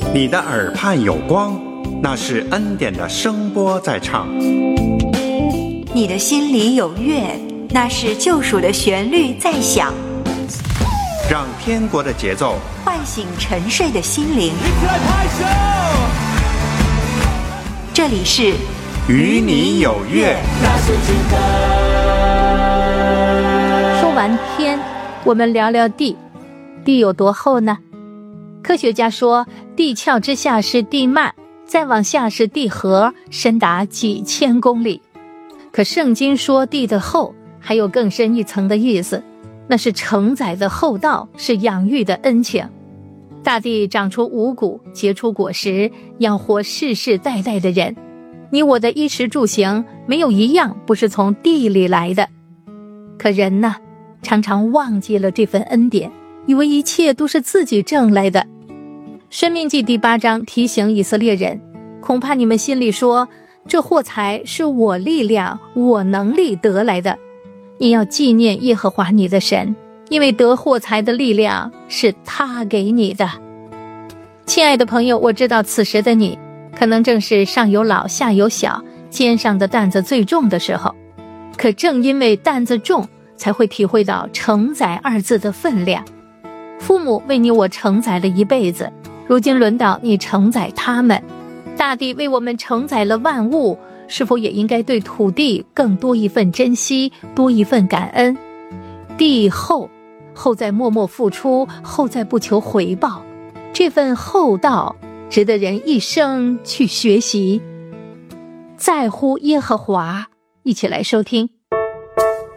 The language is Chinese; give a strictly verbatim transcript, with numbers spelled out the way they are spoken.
你的耳畔有光，那是恩典的声波在唱。 你的心里有乐，那是救赎的旋律在响。 让天国的节奏唤醒沉睡的心灵。这里是与你有约。 说完天，我们聊聊地。地有多厚呢？科学家说，地壳之下是地幔，再往下是地核，深达几千公里。可圣经说地的厚还有更深一层的意思，那是承载的厚道，是养育的恩情。大地长出五谷，结出果实，养活世世代代的人。你我的衣食住行，没有一样不是从地里来的。可人呢，常常忘记了这份恩典，以为一切都是自己挣来的。申命记第八章提醒以色列人，恐怕你们心里说，这货财是我力量我能力得来的。你要纪念耶和华你的神，因为得货财的力量是他给你的。亲爱的朋友，我知道此时的你可能正是上有老下有小，肩上的担子最重的时候。可正因为担子重，才会体会到承载二字的分量。父母为你我承载了一辈子，如今轮到你承载他们。大地为我们承载了万物，是否也应该对土地更多一份珍惜，多一份感恩？地厚，厚在默默付出，厚在不求回报。这份厚道值得人一生去学习。在乎耶和华，一起来收听。